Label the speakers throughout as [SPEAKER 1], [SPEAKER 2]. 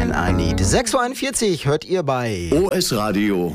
[SPEAKER 1] Everyman I Need. 6.41 Uhr hört ihr bei
[SPEAKER 2] OS Radio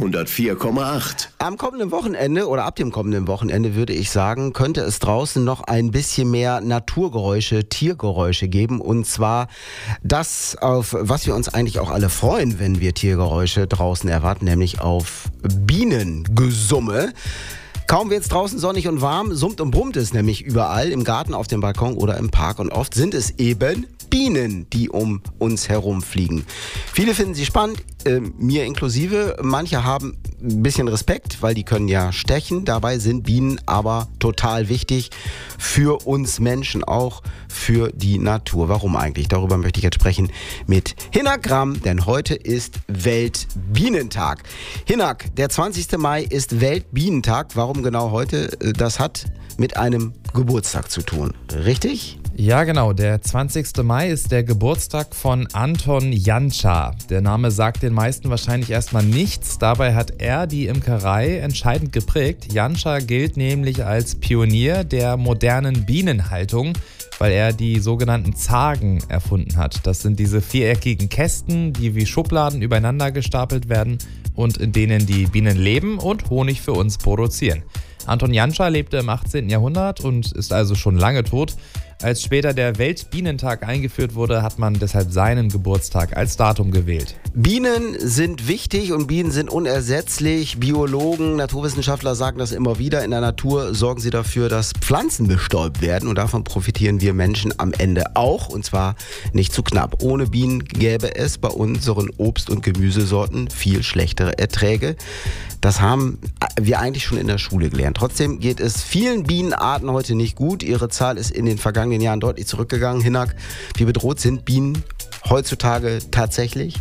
[SPEAKER 2] 104,8.
[SPEAKER 1] Am kommenden Wochenende oder ab dem kommenden Wochenende würde ich sagen, könnte es draußen noch ein bisschen mehr Naturgeräusche, Tiergeräusche geben. Und zwar das, auf was wir uns eigentlich auch alle freuen, wenn wir Tiergeräusche draußen erwarten, nämlich auf Bienengesumme. Kaum wird es draußen sonnig und warm, summt und brummt es nämlich überall, im Garten, auf dem Balkon oder im Park. Und oft sind es eben Bienen, die um uns herumfliegen. Viele finden sie spannend, mir inklusive. Manche haben ein bisschen Respekt, weil die können ja stechen. Dabei sind Bienen aber total wichtig für uns Menschen, auch für die Natur. Warum eigentlich? Darüber möchte ich jetzt sprechen mit Hinak Gram, denn heute ist Weltbienentag. Hinak, der 20. Mai ist Weltbienentag. Warum genau heute? Das hat mit einem Geburtstag zu tun, richtig?
[SPEAKER 3] Ja, genau. Der 20. Mai ist der Geburtstag von Anton Janša. Der Name sagt den meisten wahrscheinlich erstmal nichts. Dabei hat er die Imkerei entscheidend geprägt. Janša gilt nämlich als Pionier der modernen Bienenhaltung, weil er die sogenannten Zargen erfunden hat. Das sind diese viereckigen Kästen, die wie Schubladen übereinander gestapelt werden und in denen die Bienen leben und Honig für uns produzieren. Anton Janša lebte im 18. Jahrhundert und ist also schon lange tot. Als später der Weltbienentag eingeführt wurde, hat man deshalb seinen Geburtstag als Datum gewählt.
[SPEAKER 1] Bienen sind wichtig und Bienen sind unersetzlich. Biologen, Naturwissenschaftler sagen das immer wieder. In der Natur sorgen sie dafür, dass Pflanzen bestäubt werden und davon profitieren wir Menschen am Ende auch, und zwar nicht zu knapp. Ohne Bienen gäbe es bei unseren Obst- und Gemüsesorten viel schlechtere Erträge. Das haben wir eigentlich schon in der Schule gelernt. Trotzdem geht es vielen Bienenarten heute nicht gut. Ihre Zahl ist in den vergangenen Jahren deutlich zurückgegangen. Hinak, wie bedroht sind Bienen heutzutage tatsächlich?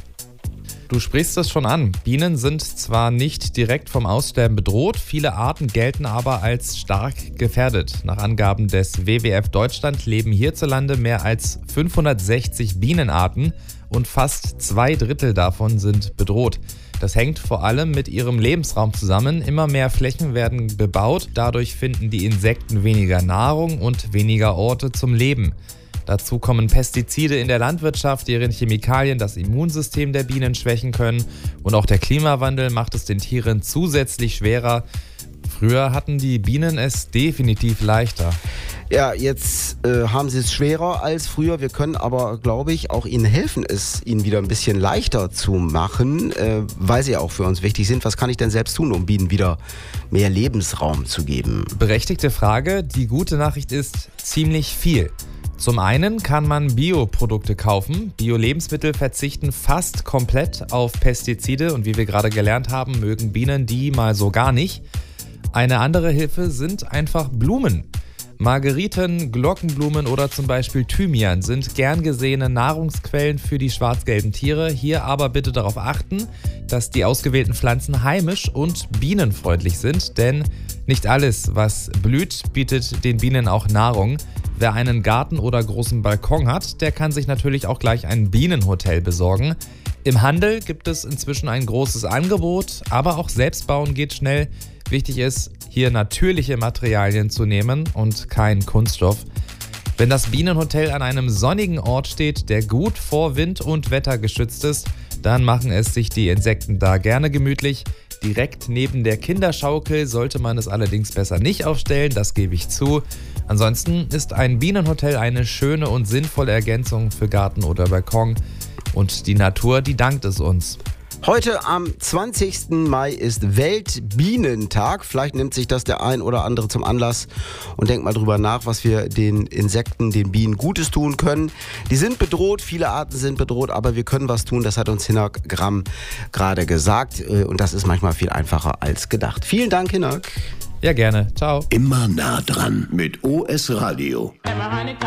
[SPEAKER 3] Du sprichst es schon an. Bienen sind zwar nicht direkt vom Aussterben bedroht, viele Arten gelten aber als stark gefährdet. Nach Angaben des WWF Deutschland leben hierzulande mehr als 560 Bienenarten und fast 2/3 davon sind bedroht. Das hängt vor allem mit ihrem Lebensraum zusammen. Immer mehr Flächen werden bebaut. Dadurch finden die Insekten weniger Nahrung und weniger Orte zum Leben. Dazu kommen Pestizide in der Landwirtschaft, deren Chemikalien das Immunsystem der Bienen schwächen können. Und auch der Klimawandel macht es den Tieren zusätzlich schwerer. Früher hatten die Bienen es definitiv leichter.
[SPEAKER 1] Ja, jetzt haben sie es schwerer als früher. Wir können aber, glaube ich, auch ihnen helfen, es ihnen wieder ein bisschen leichter zu machen, weil sie auch für uns wichtig sind. Was kann ich denn selbst tun, um Bienen wieder mehr Lebensraum zu geben?
[SPEAKER 3] Berechtigte Frage. Die gute Nachricht ist ziemlich viel. Zum einen kann man Bioprodukte kaufen. Bio-Lebensmittel verzichten fast komplett auf Pestizide und wie wir gerade gelernt haben, mögen Bienen die mal so gar nicht. Eine andere Hilfe sind einfach Blumen. Margeriten, Glockenblumen oder zum Beispiel Thymian sind gern gesehene Nahrungsquellen für die schwarz-gelben Tiere. Hier aber bitte darauf achten, dass die ausgewählten Pflanzen heimisch und bienenfreundlich sind, denn nicht alles, was blüht, bietet den Bienen auch Nahrung. Wer einen Garten oder großen Balkon hat, der kann sich natürlich auch gleich ein Bienenhotel besorgen. Im Handel gibt es inzwischen ein großes Angebot, aber auch selbst bauen geht schnell. Wichtig ist, hier natürliche Materialien zu nehmen und kein Kunststoff. Wenn das Bienenhotel an einem sonnigen Ort steht, der gut vor Wind und Wetter geschützt ist, dann machen es sich die Insekten da gerne gemütlich. Direkt neben der Kinderschaukel sollte man es allerdings besser nicht aufstellen, das gebe ich zu. Ansonsten ist ein Bienenhotel eine schöne und sinnvolle Ergänzung für Garten oder Balkon. Und die Natur, die dankt es uns.
[SPEAKER 1] Heute am 20. Mai ist Weltbienentag. Vielleicht nimmt sich das der ein oder andere zum Anlass und denkt mal drüber nach, was wir den Insekten, den Bienen Gutes tun können. Die sind bedroht, viele Arten sind bedroht, aber wir können was tun. Das hat uns Hinak Gram gerade gesagt und das ist manchmal viel einfacher als gedacht. Vielen Dank, Hinak.
[SPEAKER 3] Ja, gerne. Ciao.
[SPEAKER 2] Immer nah dran mit OS Radio.